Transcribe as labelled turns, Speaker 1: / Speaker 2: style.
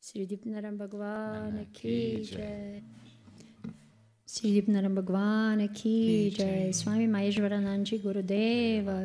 Speaker 1: Sri Dipnaram Bhagwan Ki Jai. Sri Dipnaram Bhagwan Ki Jai. Swami Maheshwarananji Gurudeva